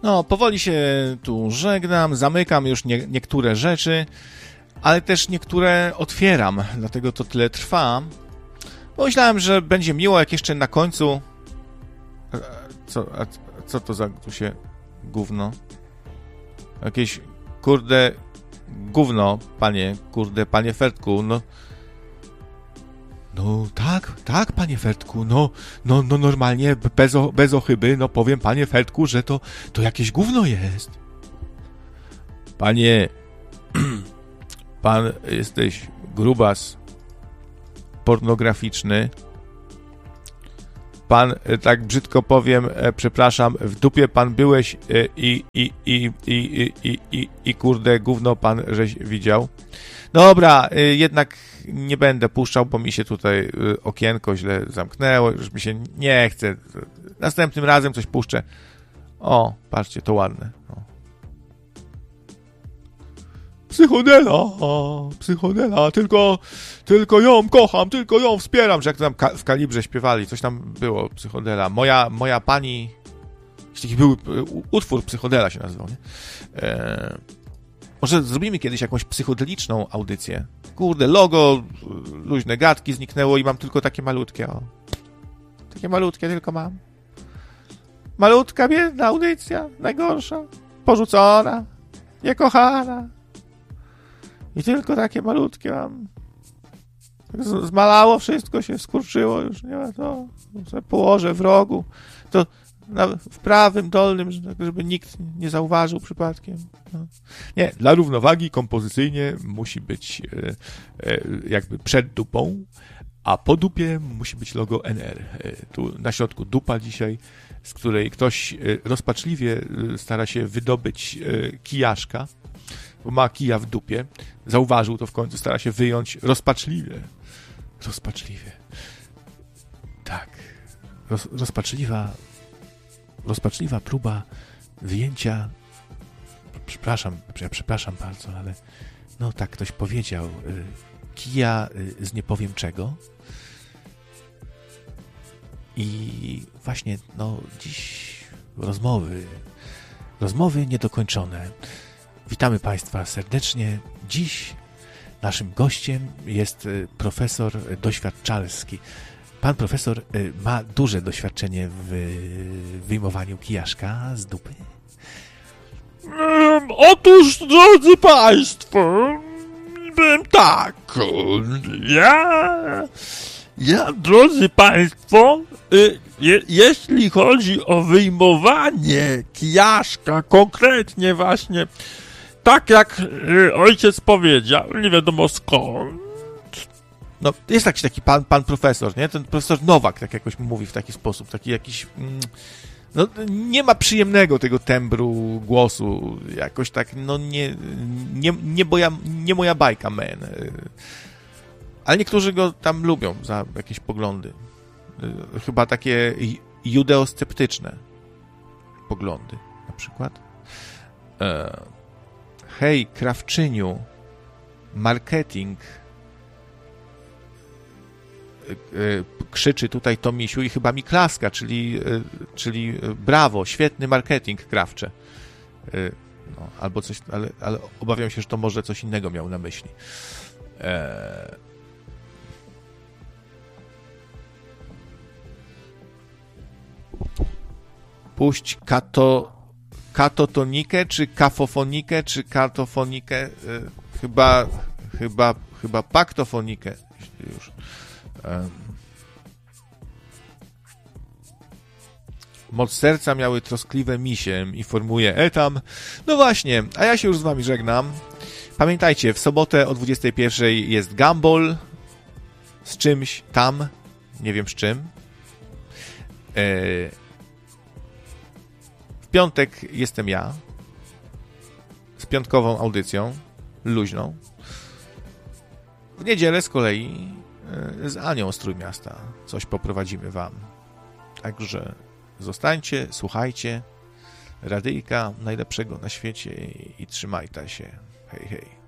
No, powoli się tu żegnam, zamykam już niektóre rzeczy, ale też niektóre otwieram, dlatego to tyle trwa. Pomyślałem, że będzie miło, jak jeszcze na końcu... Co to za tu się gówno? Jakieś, kurde, gówno, panie Fertku, no... No tak, panie Fertku, no normalnie, bez ochyby, no powiem, panie Fertku, że to jakieś gówno jest. Panie, pan jesteś grubas pornograficzny. Pan, tak brzydko powiem, przepraszam, w dupie pan byłeś i kurde, gówno pan żeś widział. Dobra, jednak nie będę puszczał, bo mi się tutaj okienko źle zamknęło, już mi się nie chce. Następnym razem coś puszczę. O, patrzcie, to ładne. O. Psychodela, tylko ją kocham, tylko ją wspieram, że jak tam w Kalibrze śpiewali, coś tam było, Psychodela. Moja pani, taki był utwór, Psychodela się nazywał, nie? Może zrobimy kiedyś jakąś psychodeliczną audycję. Kurde, logo, luźne gadki zniknęło i mam tylko takie malutkie, o. Takie malutkie tylko mam. Malutka, biedna audycja, najgorsza, porzucona, niekochana. I tylko takie malutkie mam. Zmalało wszystko, się skurczyło, już nie ma to. Sobie położę w rogu. To w prawym, dolnym, żeby nikt nie zauważył przypadkiem. No. Nie, dla równowagi kompozycyjnie musi być jakby przed dupą, a po dupie musi być logo NR. Tu na środku dupa dzisiaj, z której ktoś rozpaczliwie stara się wydobyć kijaszka, bo ma kija w dupie. Zauważył to w końcu, stara się wyjąć rozpaczliwie. Tak. Rozpaczliwa próba wyjęcia... Przepraszam bardzo, ale no tak ktoś powiedział. Kija z nie powiem czego. I właśnie, no dziś rozmowy niedokończone. Witamy Państwa serdecznie. Dziś naszym gościem jest profesor doświadczalski. Pan profesor ma duże doświadczenie w wyjmowaniu kijaszka z dupy. Otóż, drodzy Państwo, powiem tak. Ja, drodzy Państwo, jeśli chodzi o wyjmowanie kijaszka, konkretnie właśnie, tak jak ojciec powiedział, nie wiadomo skąd. No, jest taki pan profesor, nie? Ten profesor Nowak, tak jakoś mówi w taki sposób, taki jakiś... No, nie ma przyjemnego tego tembru głosu, jakoś tak, no nie moja bajka, man. Ale niektórzy go tam lubią za jakieś poglądy. Chyba takie judeosceptyczne poglądy, na przykład. Hej, krawczyniu, marketing, krzyczy tutaj Tomisiu i chyba mi klaska, czyli brawo, świetny marketing, krawcze. No, albo coś, ale obawiam się, że to może coś innego miał na myśli. Puść katotonikę, czy kafofonikę, czy katofonikę? Chyba paktofonikę już. Moc serca miały troskliwe misie, informuje tam. No właśnie, a ja się już z wami żegnam. Pamiętajcie, w sobotę o 21:00 jest Gumball z czymś tam, nie wiem z czym. W piątek jestem ja z piątkową audycją, luźną. W niedzielę z kolei z Anią z Trójmiasta coś poprowadzimy wam. Także zostańcie, słuchajcie radyjka najlepszego na świecie i trzymajcie się. Hej, hej.